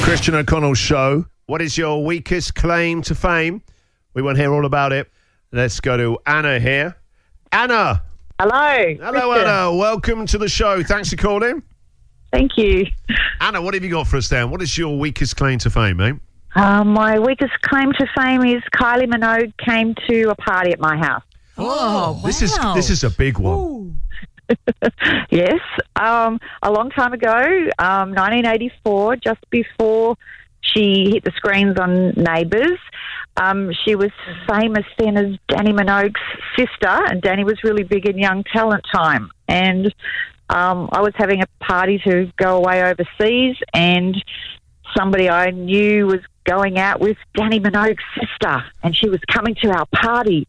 Christian O'Connell Show. What is your weakest claim to fame? We want to hear all about it. Let's go to Anna here. Anna. Hello. Hello, Christian. Anna. Welcome to the show. Thanks for calling. Thank you. Anna, what have you got for us then? What is your weakest claim to fame, mate? My weakest claim to fame is Kylie Minogue came to a party at my house. Oh, wow. This is a big one. Ooh. Yes. A long time ago, 1984, just before she hit the screens on Neighbours, she was famous then as Danny Minogue's sister, and Danny was really big in Young Talent time. And I was having a party to go away overseas, and somebody I knew was going out with Danny Minogue's sister, and she was coming to our party.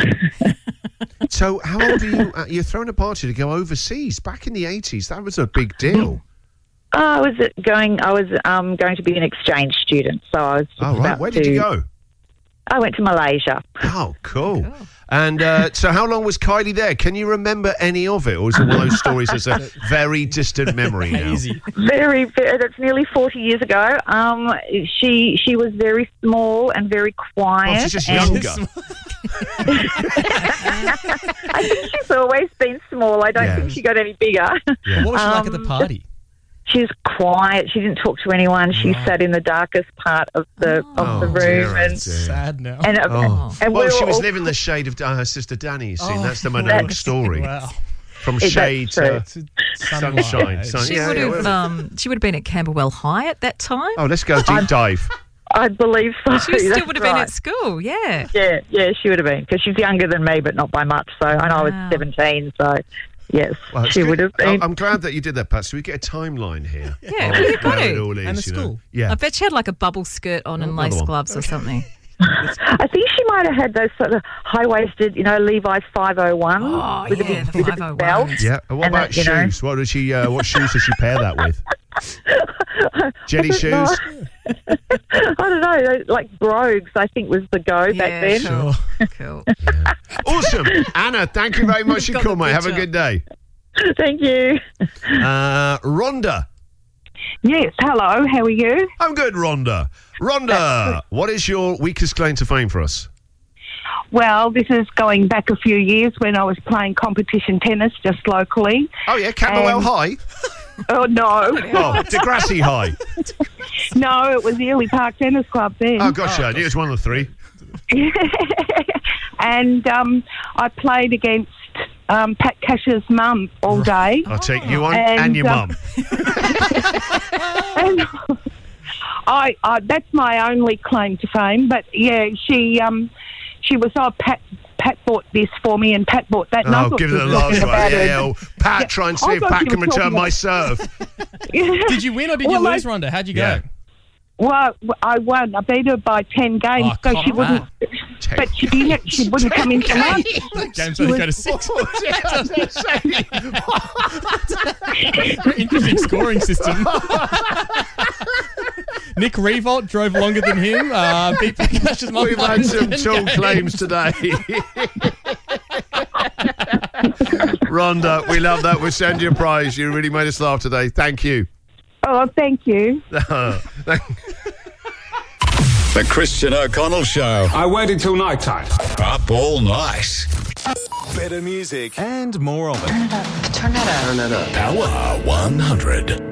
So how old are you? You're throwing a party to go overseas. Back in the 80s, that was a big deal. I was going to be an exchange student, so I was just Oh, right. about Where did you go? I went to Malaysia. Oh, cool. And so how long was Kylie there? Can you remember any of it? Or is it one of those stories that's a very distant memory now? Easy. That's nearly 40 years ago. She was very small and very quiet. Oh, she's just and younger. I think she's always been small. I don't think she got any bigger. Yeah. What was she like at the party? She's quiet. She didn't talk to anyone. She sat in the darkest part of the room, dear, and Sad now. and Oh. and Well, we she were was all- living the shade of her sister Danny, you see. Oh, That's the Minogue story. Wow. From That's shade to true. sunshine. She would have been at Camberwell High at that time. Oh, let's go deep dive. I believe so. She still That's would have been right. at school, yeah. Yeah, she would have been, because she's younger than me, but not by much. So I know I was Wow. 17. So yes, Well, it's she good. would have been. I'm glad that you did that, Pat, so we get a timeline here. Yeah, of you've got where it. it all is, And the you know. school. Yeah. I bet she had like a bubble skirt on and Another lace one. gloves or something. I think she might have had those sort of high-waisted, Levi's 501 Oh, with yeah, a the big, with a big 501s. belt. Yeah. And what And about that, you know. shoes? What did she? What shoes does she pair that with? Jelly shoes. I don't know, like brogues, I think was the go back then. Sure. Cool. Awesome. Anna, thank you very much for your Got call, the mate. Have a picture. good day. Thank you. Rhonda. Yes, hello, how are you? I'm good, Rhonda. Rhonda, what is your weakest claim to fame for us? Well, this is going back a few years when I was playing competition tennis just locally. Oh, yeah, Camberwell High. Oh, no. Oh, Degrassi High. No, it was the Ely Park Tennis Club then. Oh, gosh, I knew it was one of the three. And I played against Pat Cash's mum all day. I'll take you on And, and your mum. And I that's my only claim to fame. But, yeah, she was, Pat bought this for me and Pat bought that. And I Oh, thought give she it a was laugh. talking Right? about Yeah, her. yeah. Oh, Pat, try and see I if thought Pat she can was return talking my about- serve. Did you win or did you lose, Rhonda? How'd you go? Yeah. Well, I won. I beat her by 10 games, Oh, so she come wouldn't. on. But she wouldn't come into lunch. Games only go to 6. Very interesting scoring system. Nick Revolt drove longer than him. Beat Cash's mum. We've had some tall claims today. Rhonda, we love that. We'll send you a prize. You really made us laugh today. Thank you. Oh, thank you. The Christian O'Connell Show. I waited till night time. Up all night. Better music. And more of it. Turn that up. Power 100.